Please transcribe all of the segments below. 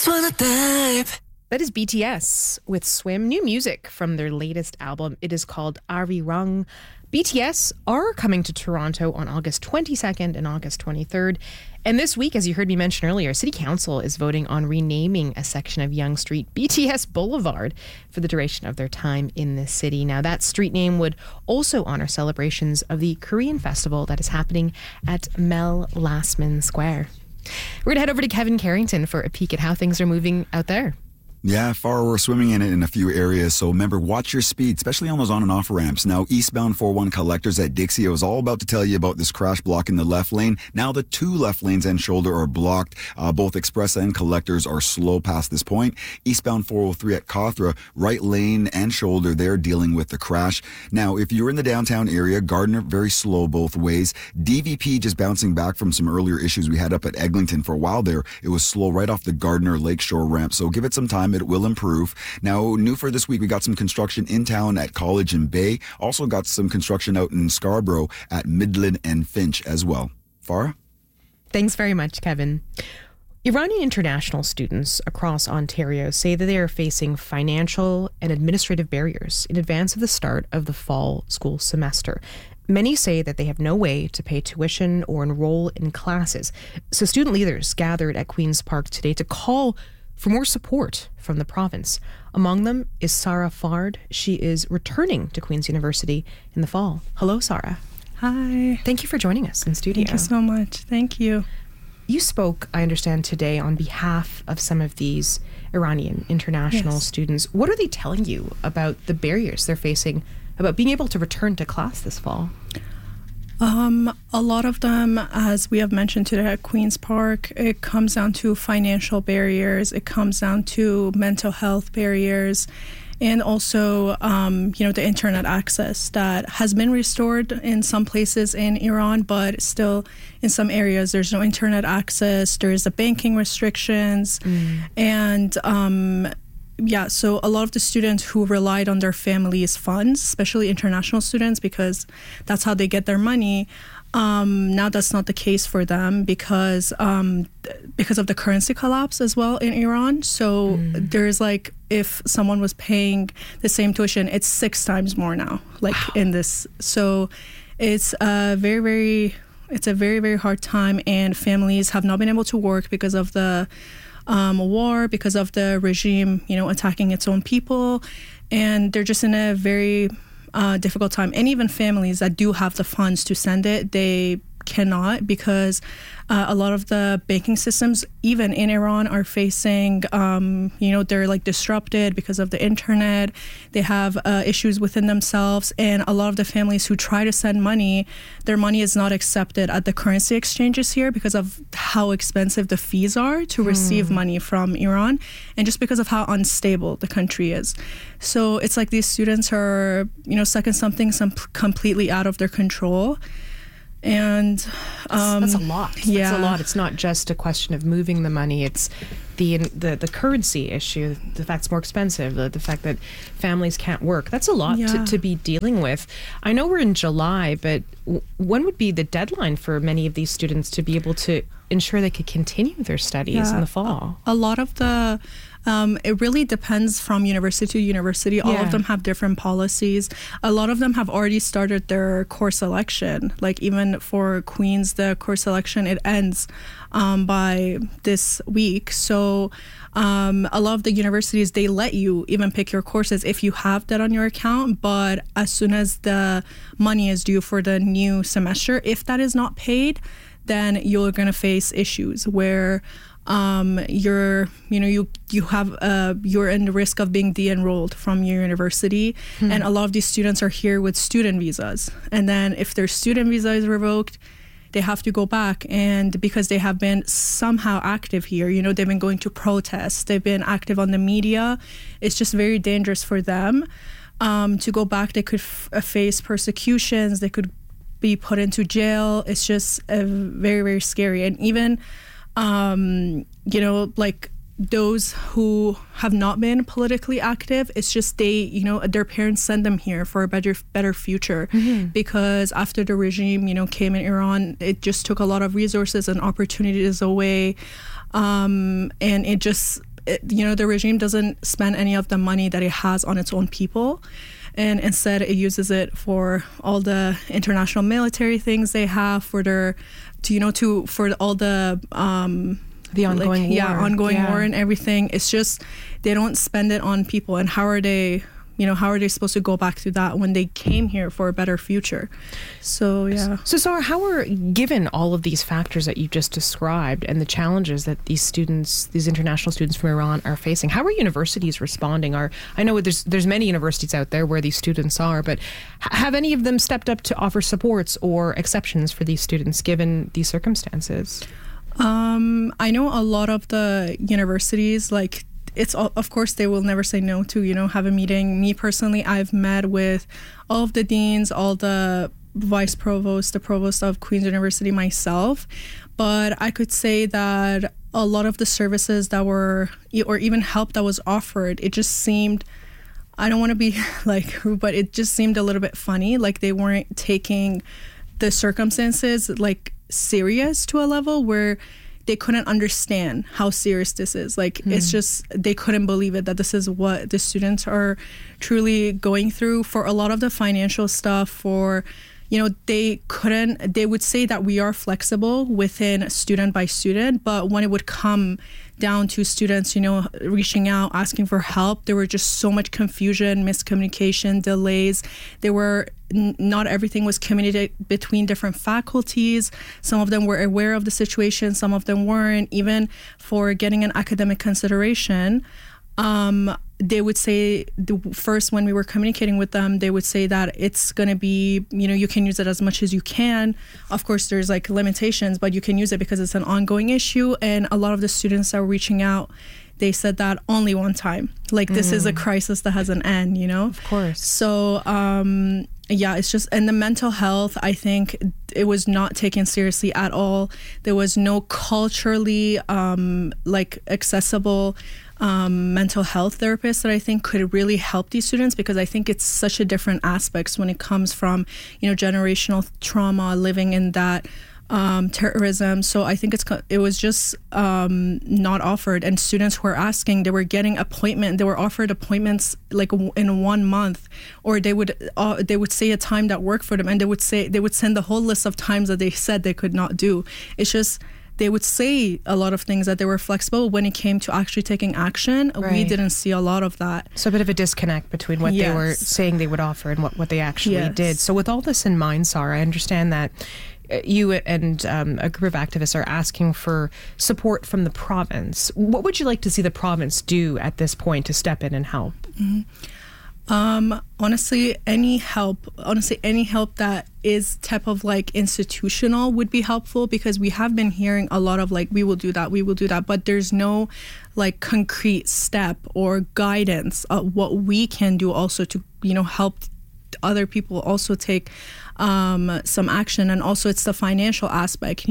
That is BTS with Swim. New music from their latest album. It is called Arirang. BTS are coming to Toronto on August 22nd and August 23rd. And this week, as you heard me mention earlier, City Council is voting on renaming a section of Yonge Street BTS Boulevard for the duration of their time in the city. Now, that street name would also honor celebrations of the Korean festival that is happening at Mel Lastman Square. We're going to head over to Kevin Carrington for a peek at how things are moving out there. Yeah, we're swimming in it in a few areas, so remember, watch your speed, especially on those on and off ramps. Now, eastbound 4-1 collectors at Dixie, I was all about to tell you about this crash block in the left lane. Now the two left lanes and shoulder are blocked. Both express and collectors are slow past this point. Eastbound 403 at Cawthra, right lane and shoulder, they're dealing with the crash. Now, if you're in the downtown area, Gardner, very slow both ways. DVP just bouncing back from some earlier issues we had up at Eglinton for a while there. It was slow right off the Gardner Lakeshore ramp, so give it some time. It will improve. Now, new for this week, we got some construction in town at College and Bay. Also got some construction out in Scarborough at Midland and Finch as well. Farah? Thanks very much, Kevin. Iranian international students across Ontario say that they are facing financial and administrative barriers in advance of the start of the fall school semester. Many say that they have no way to pay tuition or enroll in classes. So student leaders gathered at Queen's Park today to call for more support from the province. Among them is Sarah Fard. She is returning to Queen's University in the fall. Hello, Sarah. Hi. Thank you for joining us in studio. Thank you so much. Thank you. You spoke, I understand, today on behalf of some of these Iranian international students. What are they telling you about the barriers they're facing about being able to return to class this fall? A lot of them, as we have mentioned today at Queen's Park, it comes down to financial barriers. It comes down to mental health barriers, and also, the internet access that has been restored in some places in Iran, but still in some areas there's no internet access. There's the banking restrictions, and so a lot of the students who relied on their families' funds, especially international students, because that's how they get their money, now that's not the case for them because of the currency collapse as well in Iran. So there's if someone was paying the same tuition, it's 6 times more now, in this. So it's a very, very hard time, and families have not been able to work because of the war, because of the regime, attacking its own people, and they're just in a very difficult time. And even families that do have the funds to send it, they cannot, because a lot of the banking systems, even in Iran, are facing, they're disrupted because of the internet. They have issues within themselves, and a lot of the families who try to send money, their money is not accepted at the currency exchanges here because of how expensive the fees are to receive money from Iran, and just because of how unstable the country is. So it's like these students are, stuck in something completely out of their control. And that's a lot. That's a lot. It's not just a question of moving the money. It's the currency issue, the fact it's more expensive, the fact that families can't work. That's a lot to be dealing with. I know we're in July, but when would be the deadline for many of these students to be able to ensure they could continue their studies in the fall? A lot of the it really depends from university to university. All of them have different policies. A lot of them have already started their course selection. Even for Queen's, the course selection, it ends by this week. So a lot of the universities, they let you even pick your courses if you have that on your account. But as soon as the money is due for the new semester, if that is not paid, then you're going to face issues where you're in the risk of being de-enrolled from your university. And a lot of these students are here with student visas, and then if their student visa is revoked, they have to go back. And because they have been somehow active here, they've been going to protests, they've been active on the media, it's just very dangerous for them to go back. They could face persecutions, they could be put into jail. It's just very, very scary. And even those who have not been politically active, it's just their parents send them here for a better future, because after the regime, came in Iran, it just took a lot of resources and opportunities away. And it just the regime doesn't spend any of the money that it has on its own people. And instead, it uses it for all the international military things they have for their, for all the ongoing war. Ongoing war and everything. It's just they don't spend it on people. And how are they supposed to go back to that when they came here for a better future? So, yeah. So, Sara, how are, given all of these factors that you just described and the challenges that these international students from Iran are facing, how are universities responding? I know there's many universities out there where these students are, but have any of them stepped up to offer supports or exceptions for these students given these circumstances? I know a lot of the universities, of course they will never say no to have a meeting. Me personally, I've met with all of the deans, all the vice provost, the provost of Queen's University myself, but I could say that a lot of the services that were, or even help that was offered, it just seemed, I don't want to be rude, but it just seemed a little bit funny. They weren't taking the circumstances serious to a level where they couldn't understand how serious this is. It's just, they couldn't believe it, that this is what the students are truly going through. For a lot of the financial stuff, they would say that we are flexible within student by student, but when it would come down to students, reaching out, asking for help, there were just so much confusion, miscommunication, delays. Not everything was communicated between different faculties. Some of them were aware of the situation, some of them weren't. Even for getting an academic consideration, they would say, first when we were communicating with them, they would say that it's going to be, you can use it as much as you can. Of course, there's limitations, but you can use it because it's an ongoing issue. And a lot of the students that were reaching out, they said that only one time. This is a crisis that has an end, Of course. So, it's just, and the mental health, I think it was not taken seriously at all. There was no culturally, accessible mental health therapist that I think could really help these students, because I think it's such a different aspects when it comes from, generational trauma, living in that terrorism. So I think it was just not offered. And students who were asking, they were getting they were offered appointments in 1 month, or they would say a time that worked for them, and they would send the whole list of times that they said they could not do. It's just, they would say a lot of things that they were flexible. When it came to actually taking action, we didn't see a lot of that. So a bit of a disconnect between what they were saying they would offer and what they actually did. So with all this in mind, Sara, I understand that you and a group of activists are asking for support from the province. What would you like to see the province do at this point to step in and help? Mm-hmm. Honestly, any help that is type of institutional would be helpful, because we have been hearing a lot of we will do that, but there's no concrete step or guidance of what we can do also to help other people also take some action. And also it's the financial aspect,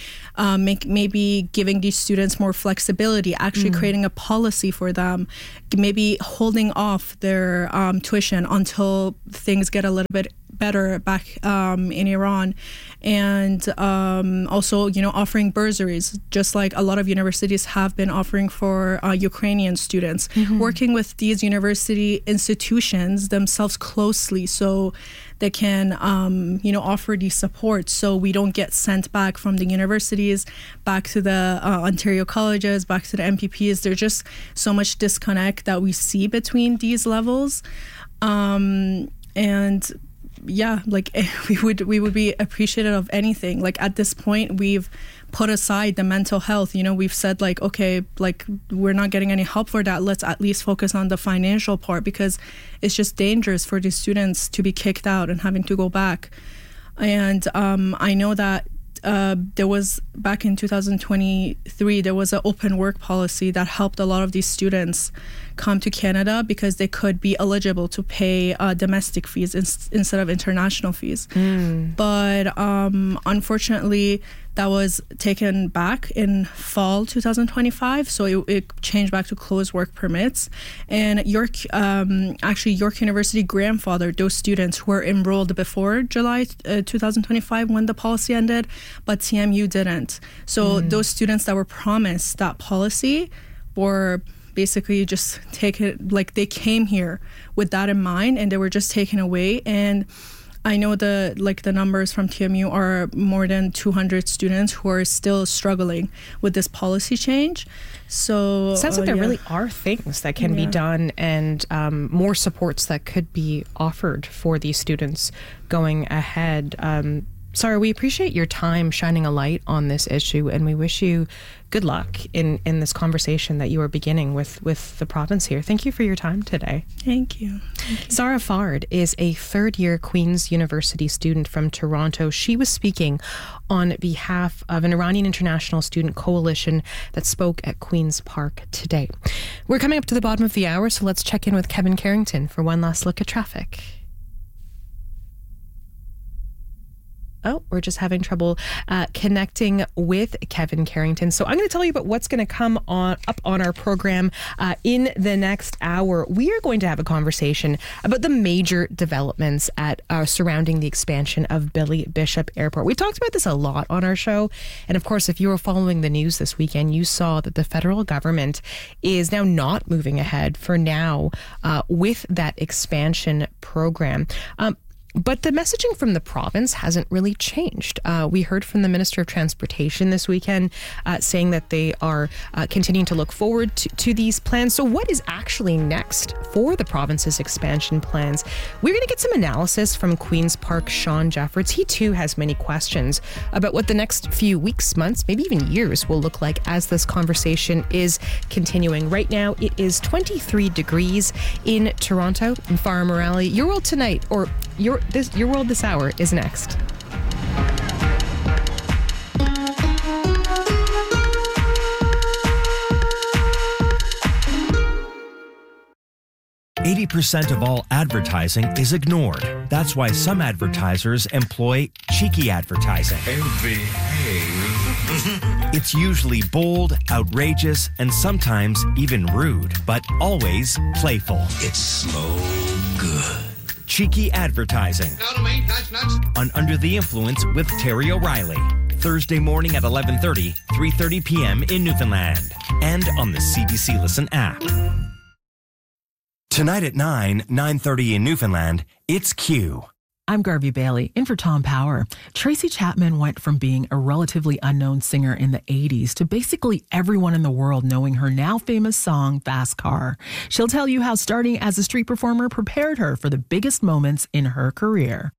maybe giving these students more flexibility, actually creating a policy for them, maybe holding off their tuition until things get a little bit better back in Iran, and also offering bursaries, just like a lot of universities have been offering for Ukrainian students, working with these university institutions themselves closely so they can offer these supports, so we don't get sent back from the universities back to the Ontario colleges, back to the MPPs. There's just so much disconnect that we see between these levels, and we would be appreciative of anything. At this point, we've put aside the mental health. We've said okay, we're not getting any help for that. Let's at least focus on the financial part, because it's just dangerous for these students to be kicked out and having to go back. And I know that there was, back in 2023, there was an open work policy that helped a lot of these students come to Canada because they could be eligible to pay domestic fees instead of international fees. But unfortunately, that was taken back in fall 2025, so it changed back to closed work permits. And York University grandfathered those students who were enrolled before July 2025 when the policy ended, but TMU didn't. So those students that were promised that policy were basically just take it, like they came here with that in mind and they were just taken away. And I know the numbers from TMU are more than 200 students who are still struggling with this policy change. So sounds like there really are things that can be done, and more supports that could be offered for these students going ahead. Sarah, we appreciate your time shining a light on this issue, and we wish you good luck in this conversation that you are beginning with the province here. Thank you for your time today. Thank you. Sarah Fard is a third-year Queen's University student from Toronto. She was speaking on behalf of an Iranian International Student Coalition that spoke at Queen's Park today. We're coming up to the bottom of the hour, so let's check in with Kevin Carrington for one last look at traffic. Oh, we're just having trouble connecting with Kevin Carrington. So I'm going to tell you about what's going to come up on our program in the next hour. We are going to have a conversation about the major developments surrounding the expansion of Billy Bishop Airport. We talked about this a lot on our show. And of course, if you were following the news this weekend, you saw that the federal government is now not moving ahead for now with that expansion program. But the messaging from the province hasn't really changed. We heard from the Minister of Transportation this weekend saying that they are continuing to look forward to these plans. So what is actually next for the province's expansion plans? We're going to get some analysis from Queen's Park Sean Jeffords. He too has many questions about what the next few weeks, months, maybe even years will look like as this conversation is continuing. Right now, it is 23 degrees in Toronto. And Farah Morali, Your World Tonight, or Your World This Hour is next. %80 of all advertising is ignored. That's why some advertisers employ cheeky advertising. It's usually bold, outrageous, and sometimes even rude, but always playful. It's so good. Cheeky advertising. On Under the Influence with Terry O'Reilly. Thursday morning at 11:30, 3:30 p.m. in Newfoundland. And on the CBC Listen app. Tonight at 9:30 in Newfoundland, it's Q. I'm Garvey Bailey, in for Tom Power. Tracy Chapman went from being a relatively unknown singer in the 80s to basically everyone in the world knowing her now famous song, Fast Car. She'll tell you how starting as a street performer prepared her for the biggest moments in her career.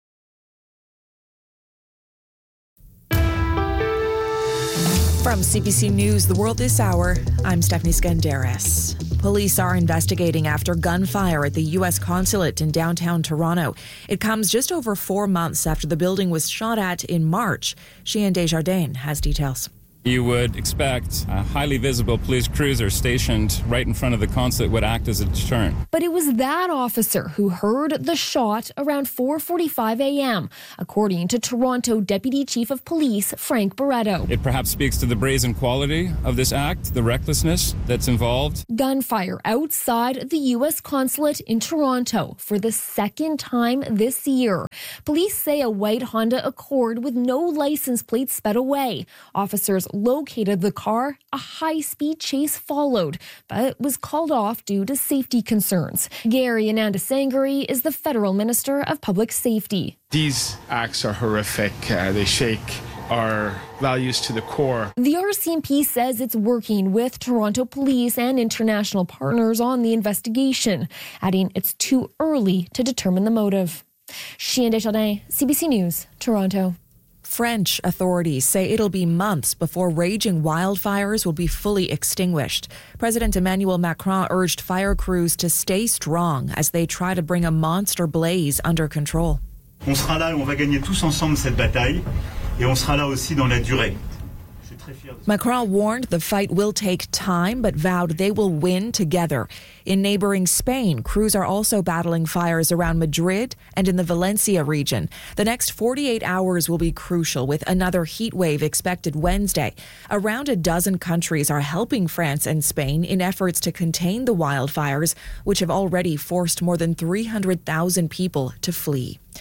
From CBC News, The World This Hour, I'm Stephanie Skandaris. Police are investigating after gunfire at the U.S. consulate in downtown Toronto. It comes just over 4 months after the building was shot at in March. Chien Desjardins has details. You would expect a highly visible police cruiser stationed right in front of the consulate would act as a deterrent. But it was that officer who heard the shot around 4:45 a.m., according to Toronto Deputy Chief of Police Frank Barretto. It perhaps speaks to the brazen quality of this act, the recklessness that's involved. Gunfire outside the U.S. consulate in Toronto for the second time this year. Police say a white Honda Accord with no license plate sped away. Officers located the car. A high-speed chase followed, but was called off due to safety concerns. Gary Anandasangari is the Federal Minister of Public Safety. These acts are horrific. They shake our values to the core. The RCMP says it's working with Toronto police and international partners on the investigation, adding it's too early to determine the motive. Chien Desjardins, CBC News, Toronto. French authorities say it'll be months before raging wildfires will be fully extinguished. President Emmanuel Macron urged fire crews to stay strong as they try to bring a monster blaze under control. On sera là, on va gagner tous ensemble cette bataille, et on sera là aussi dans la durée. Macron warned the fight will take time, but vowed they will win together. In neighboring Spain, crews are also battling fires around Madrid and in the Valencia region. The next 48 hours will be crucial, with another heat wave expected Wednesday. Around a dozen countries are helping France and Spain in efforts to contain the wildfires, which have already forced more than 300,000 people to flee.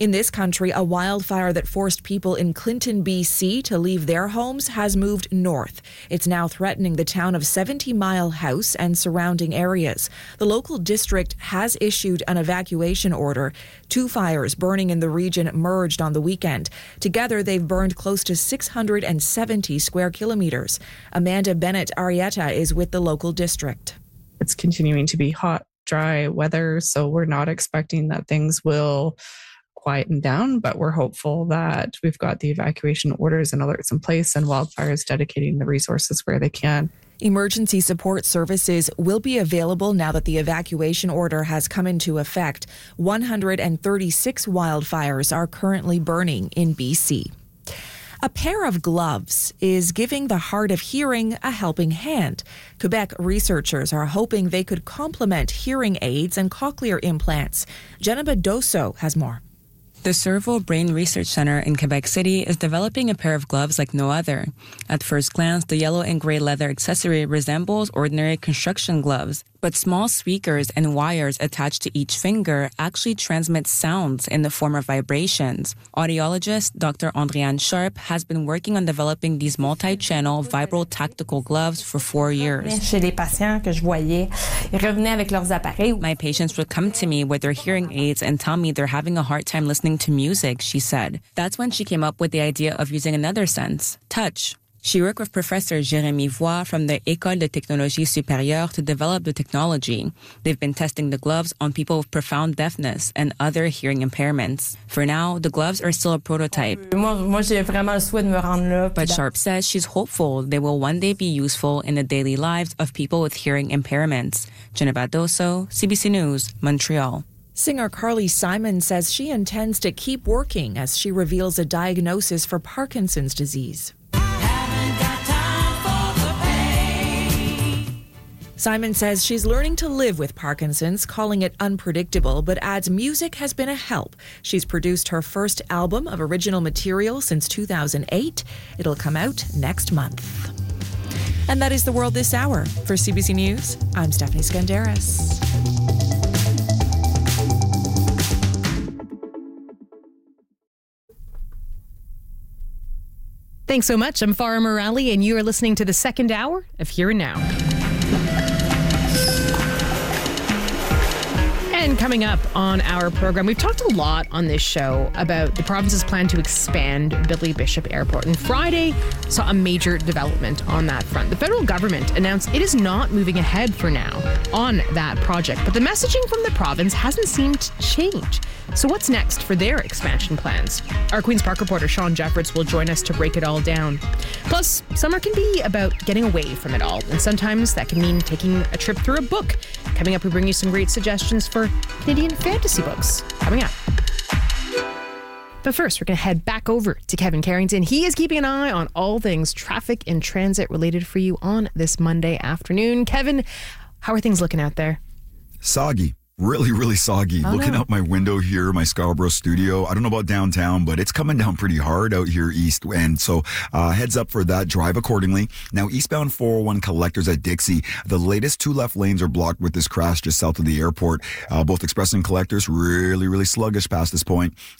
In this country, a wildfire that forced people in Clinton, BC to leave their homes has moved north. It's now threatening the town of 70 Mile House and surrounding areas. The local district has issued an evacuation order. 2 fires burning in the region merged on the weekend. Together, they've burned close to 670 square kilometers. Amanda Bennett Arietta is with the local district. It's continuing to be hot, dry weather, so we're not expecting that things will quieten down, but we're hopeful that we've got the evacuation orders and alerts in place and wildfires dedicating the resources where they can. Emergency support services will be available now that the evacuation order has come into effect. 136 wildfires are currently burning in BC. A pair of gloves is giving the hard of hearing a helping hand. Quebec researchers are hoping they could complement hearing aids and cochlear implants. Jenna Dosso has more. The Cerveau Brain Research Center in Quebec City is developing a pair of gloves like no other. At first glance, the yellow and gray leather accessory resembles ordinary construction gloves, but small speakers and wires attached to each finger actually transmit sounds in the form of vibrations. Audiologist Dr. Andréane Sharp has been working on developing these multi-channel vibral tactical gloves for 4 years. My patients would come to me with their hearing aids and tell me they're having a hard time listening to music, she said. That's when she came up with the idea of using another sense, touch. She worked with Professor Jérémy Voix from the École de Technologie Supérieure to develop the technology. They've been testing the gloves on people with profound deafness and other hearing impairments. For now, the gloves are still a prototype. But Sharp says she's hopeful they will one day be useful in the daily lives of people with hearing impairments. Jenna Dosso, CBC News, Montreal. Singer Carly Simon says she intends to keep working as she reveals a diagnosis for Parkinson's disease. Simon says she's learning to live with Parkinson's, calling it unpredictable, but adds music has been a help. She's produced her first album of original material since 2008. It'll come out next month. And that is the world this hour. For CBC News, I'm Stephanie Skandaris. Thanks so much. I'm Farah Morali, and you are listening to the second hour of Here and Now. And coming up on our program, we've talked a lot on this show about the province's plan to expand Billy Bishop Airport. And Friday saw a major development on that front. The federal government announced it is not moving ahead for now on that project, but the messaging from the province hasn't seemed to change. So what's next for their expansion plans? Our Queen's Park reporter Sean Jeffords will join us to break it all down. Plus, summer can be about getting away from it all, and sometimes that can mean taking a trip through a book. Coming up, we bring you some great suggestions for Canadian fantasy books. Coming up. But first, we're going to head back over to Kevin Carrington. He is keeping an eye on all things traffic and transit related for you on this Monday afternoon. Kevin, how are things looking out there? Soggy. Really, really soggy. Looking out my window here, my Scarborough studio. I don't know about downtown, but it's coming down pretty hard out here east. And so heads up for that. Drive accordingly. Now, eastbound 401 collectors at Dixie. The latest 2 left lanes are blocked with this crash just south of the airport. Both express and collectors really, really sluggish past this point.